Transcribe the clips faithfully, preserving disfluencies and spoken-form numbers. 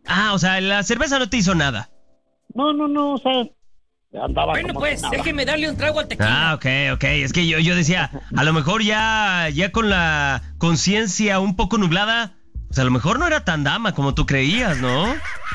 Ah, o sea, la cerveza no te hizo nada. No, no, no, o sea, andaba Bueno, como pues, nada. déjeme darle un trago al tequila. Ah, ok, ok. Es que yo, yo decía, a lo mejor ya, ya con la conciencia un poco nublada, pues a lo mejor no era tan dama como tú creías, ¿no?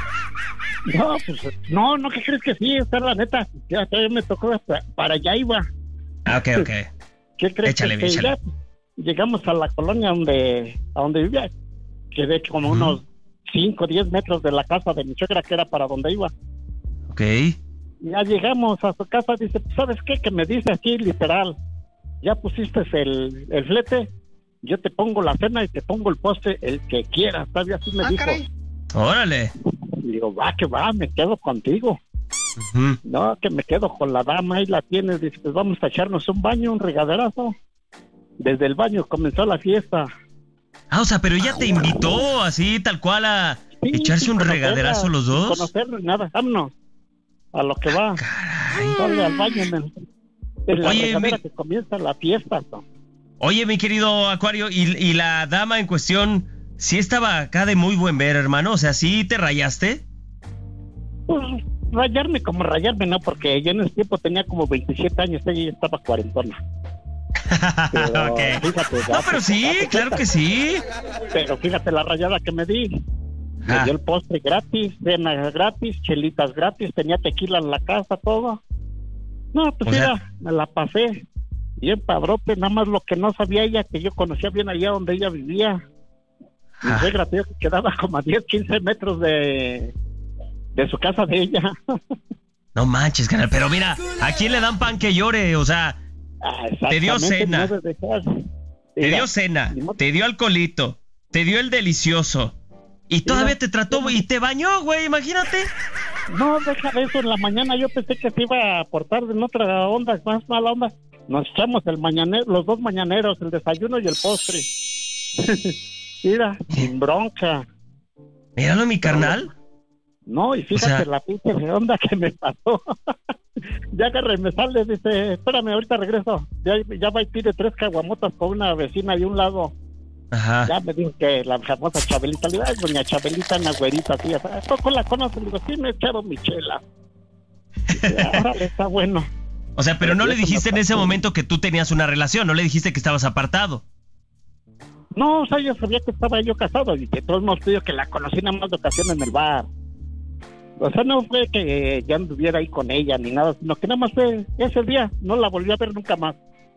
No, pues, no, no, ¿qué crees que sí? Esta es la neta. Ya todavía me tocó hasta para allá iba. Ah, ok, ok. ¿Qué crees Échale, que échale. ya llegamos a la colonia donde, a donde vivía? Que de hecho como Ujú. unos cinco, diez metros de la casa de mi suegra, que era para donde iba. Ok. Ya llegamos a su casa, dice, ¿sabes qué? Que me dice aquí literal, ya pusiste el, el flete, yo te pongo la cena y te pongo el postre, el que quieras, ¿sabes? Así me Ah, dijo. caray. Órale. Y digo, va, que va, me quedo contigo. Ujú. No, que me quedo con la dama, ahí la tienes, dice, pues vamos a echarnos un baño, un regaderazo. Desde el baño comenzó la fiesta. Ah, o sea, pero ella te invitó así, tal cual, a Sí, echarse sin un conocerla, regaderazo los sin dos. conocerla, nada, vámonos. A lo que va. Caray. Sale al baño en, el, en la Oye, regadera mi- que comienza la fiesta, ¿no? Oye, mi querido Acuario, y, y la dama en cuestión, sí estaba acá de muy buen ver, hermano. O sea, ¿sí te rayaste? Pues rayarme como rayarme, ¿no? Porque yo en ese tiempo tenía como veintisiete años, ella ya estaba cuarentona. Pero, Ok. fíjate, No, pero sí, date claro cuenta. que sí. Pero fíjate la rayada que me di. Me Ah. dio el postre gratis, cena gratis, chelitas gratis, tenía tequila en la casa, todo. No, pues O sea- mira, me la pasé bien padrote, nada más lo que no sabía ella, que yo conocía bien allá donde ella vivía. Mi Ah. suegra, tío, que quedaba como a diez, quince metros de, de su casa de ella. No manches, canal. Pero mira, ¿a quién le dan pan que llore? O sea, Ah, Te dio exactamente, cena. no debes dejar. te Mira, dio cena, ni modo. te dio alcoholito, te dio el delicioso. Y todavía te trató y te bañó, güey, imagínate. No, deja de eso, en la mañana yo pensé que se iba a portar en otra onda, más mala onda. Nos echamos el mañanero, los dos mañaneros, el desayuno y el postre. Mira, sin bronca. Míralo, mi carnal. No, y fíjate O sea- la pinche de onda que me pasó. Ya agarré, me sale, dice, espérame, ahorita regreso. Ya, ya va y pide tres caguamotas con una vecina de un lado. Ajá. Ya me dijo que la famosa Chabelita, le digo, ay, doña Chabelita, una güerita, así, ¿a poco la conoce? Le digo, sí, me echaron mi chela. Dice, órale, está bueno. O sea, pero no le Eso me dijiste en ese pasó. momento que tú tenías una relación, no le dijiste que estabas apartado. No, o sea, yo sabía que estaba yo casado y que todos hemos pedido que la conocí nada más de ocasión en el bar. O sea, no fue que ya anduviera ahí con ella ni nada, sino que nada más fue ese día, no la volví a ver nunca más.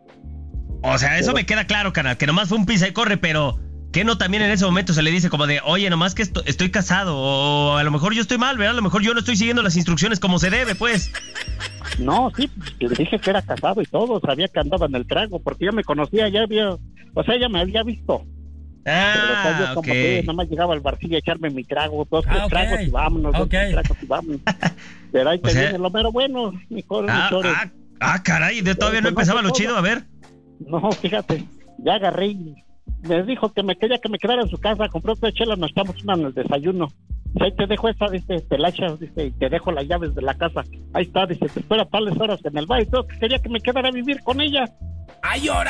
O sea, eso Pero- me queda claro, canal, que nomás fue un pisa y corre, pero que no también en ese momento se le dice como de, oye, nomás que esto- estoy casado, o a lo mejor yo estoy mal, ¿verdad? A lo mejor yo no estoy siguiendo las instrucciones como se debe, pues. No, sí, le dije que era casado y todo, sabía que andaba en el trago, porque ya me conocía, ya había, o sea, ella me había visto. Pero o sea, yo Ah, como ok. que nada más llegaba al barcillo a echarme mi trago, dos, tres Ah, ok. tragos y vámonos, dos, Ok. tres tragos y vámonos. Pero ahí te O sea- viene lo mero bueno, mi coro, Ah, mi chore. ah, ah, caray, de todavía no Pues no empezaba fue lo todo. chido, a ver. No, fíjate, ya agarré y me dijo que me quería que me quedara en su casa, compró otra chela, nos echamos una en el desayuno. Dice, ahí te dejo esa, dice, te la echas, dice, y te dejo las llaves de la casa. Ahí está, dice, te espera tales horas en el bar y todo, que quería que me quedara a vivir con ella. ¡Ay, ahora!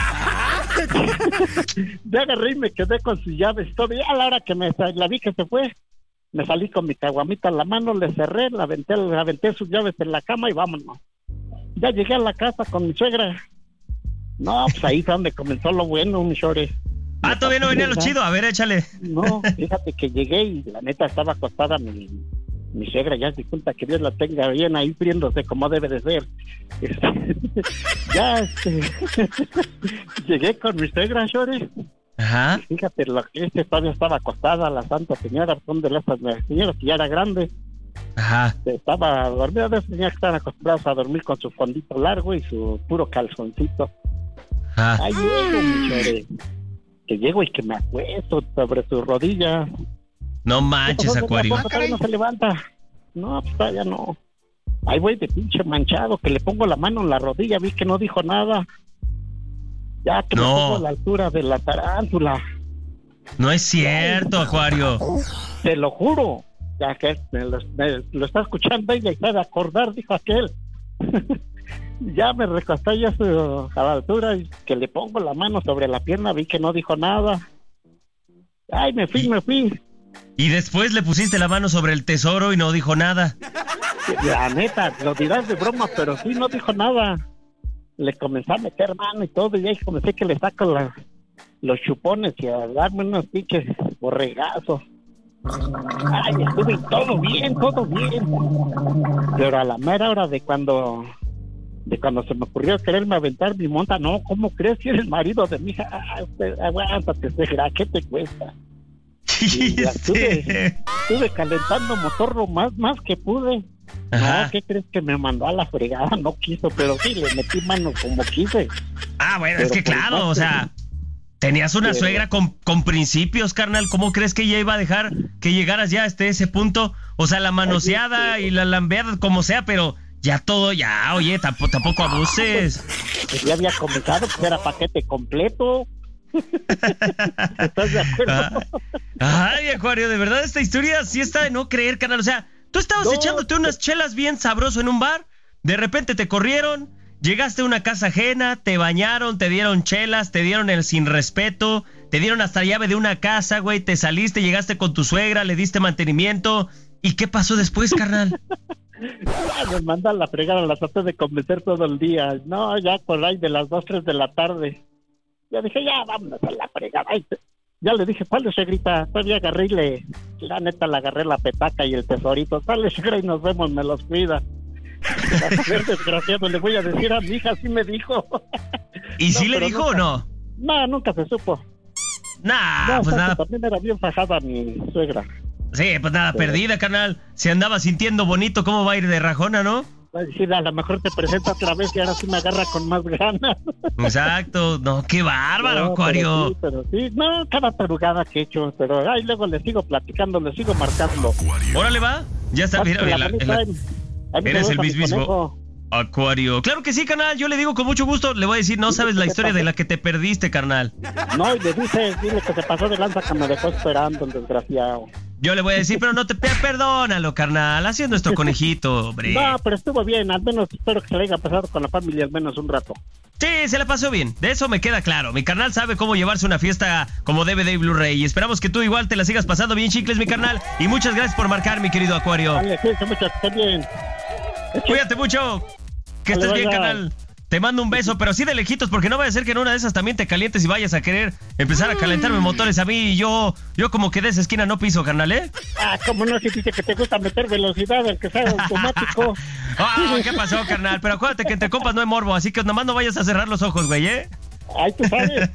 Ya agarré y me quedé con sus llaves y todo, y a la hora que me la vi que se fue, me salí con mi caguamita en la mano, le cerré, la aventé, le aventé sus llaves en la cama y vámonos. Ya llegué a la casa con mi suegra. No, pues ahí fue donde comenzó lo bueno, mi chore. Ah, todavía no venía lo chido, a ver, échale. No, fíjate que llegué y la neta estaba acostada mi, mi suegra, ya se cuenta que Dios la tenga bien ahí friéndose como debe de ser. Este, ya, este, llegué con mi suegra, Chore. Ajá. Fíjate, la este todavía estaba acostada, la santa señora, son de las señoras que ya era grande. Ajá. Estaba dormida, de esas señoras que están acostumbradas a dormir con su fondito largo y su puro calzoncito. Ajá. Ahí llego, mi Chore. Que llego y que me acuesto sobre su rodilla. No manches, ¿Qué pasó, Acuario. señora? ¿Por qué todavía no se levanta? No, pues todavía no. Ahí voy de pinche manchado, que le pongo la mano en la rodilla, vi que no dijo nada. Ya que No. me pongo a la altura de la tarántula. No es cierto, Acuario. Te lo juro. Ya que me lo, me lo está escuchando ella y está de acordar, dijo aquel. Ya me recosté ya a, su, a la altura y que le pongo la mano sobre la pierna, vi que no dijo nada. Ay, me fui, me fui. Y después le pusiste la mano sobre el tesoro y no dijo nada. La neta, lo dirás de broma, pero sí, no dijo nada. Le comencé a meter mano y todo, y ahí comencé que le saco la, los chupones y a darme unos pinches borregazos. Ay, estuve todo bien, todo bien. Pero a la mera hora de cuando... de cuando se me ocurrió quererme aventar mi monta, no, ¿cómo crees que eres el marido de mi hija? Ah, usted, aguántate, Segra, ¿qué te cuesta? Y la estuve, estuve calentando motor lo más, más que pude. Ajá. No, ¿qué crees que me mandó a la fregada? No quiso, pero sí, le metí mano como quise. Ah, bueno, Pero es que por claro, más o que- sea, tenías una Pero- suegra con, con principios, carnal. ¿Cómo crees que ella iba a dejar que llegaras ya hasta ese punto? O sea, la manoseada y la lambeada, como sea, pero ya todo, ya, oye, tampoco, tampoco abuses. Pues ya había comenzado, pues era paquete completo. ¿Estás de acuerdo? Ah, Ay, Acuario, de verdad esta historia sí está de no creer, carnal. O sea, tú estabas No, echándote unas chelas bien sabroso en un bar, de repente te corrieron, llegaste a una casa ajena, te bañaron, te dieron chelas, te dieron el sin respeto, te dieron hasta llave de una casa, güey, te saliste, llegaste con tu suegra, le diste mantenimiento. ¿Y qué pasó después, carnal? Ya me manda a la fregada, la traté de convencer todo el día. No, ya por ahí de las dos, tres de la tarde. Ya dije, ya, vámonos a la fregada. Ay, te- ya le dije, ¿cuál es, Segrita? Todavía agarré y le... La neta, le agarré la petaca y el tesorito. Sale, Segra, y nos vemos, me los cuida. A ver, desgraciado, le voy a decir a mi hija, así me dijo. ¿Y No, sí le pero dijo nunca- o no? No, nunca se supo. Nah, No, pues o sea, nada. que también era bien fajada mi suegra. Sí, pues nada, Pero- perdida, carnal. Se andaba sintiendo bonito, ¿cómo va a ir de rajona, no? Va a decir, a lo mejor te presenta otra vez y ahora sí me agarra con más ganas. Exacto. No, qué bárbaro, No, Acuario. Pero sí, pero sí, no, cada tarugada que he hecho, pero ahí luego le sigo platicando, le sigo marcando. Órale, va. Ya está, mira, Pásate en la la- en manita, la- ahí- ahí me eres saludas el a mi mismísimo. conejo. Acuario. Claro que sí, carnal. Yo le digo con mucho gusto. Le voy a decir, no sabes la historia de la que te perdiste, carnal. No, y le dice, dile que se pasó de lanza que me dejó esperando, el desgraciado. Yo le voy a decir, pero no te pe- perdónalo, carnal. Así es nuestro conejito, hombre. No, pero estuvo bien, al menos espero que se le haya pasado con la familia al menos un rato. Sí, se la pasó bien. De eso me queda claro. Mi carnal sabe cómo llevarse una fiesta como D V D y Blu-ray. Y esperamos que tú igual te la sigas pasando bien, chicles, mi carnal. Y muchas gracias por marcar, mi querido Acuario. Dale, cuídense mucho, que estén bien. Cuídate mucho. Que Dale, estés bien, bye, bye. carnal. Te mando un beso, pero sí de lejitos, porque no vaya a ser que en una de esas también te calientes y vayas a querer empezar a calentarme motores a mí. Y yo, yo como que de esa esquina no piso, carnal, ¿eh? Ah, como no, si dice que te gusta meter velocidad, el que sea automático. Ah, ¿qué pasó, carnal? Pero acuérdate que entre compas no hay morbo, así que nomás no vayas a cerrar los ojos, güey, ¿eh? Ahí tú sabes.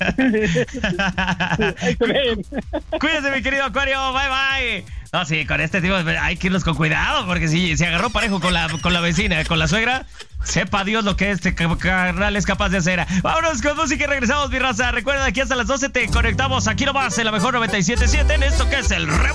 Ahí te ven. Cuídate, mi querido Acuario, bye bye. No, sí, con este tipo hay que irnos con cuidado, porque si se agarró parejo con la, con la vecina, con la suegra, sepa Dios lo que este carnal es capaz de hacer. Vámonos con música y regresamos, mi raza. Recuerda, aquí hasta las doce te conectamos aquí nomás en la mejor noventa y siete punto siete en esto que es el Re